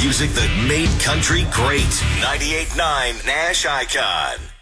music that made country great. 98.9 Nash Icon.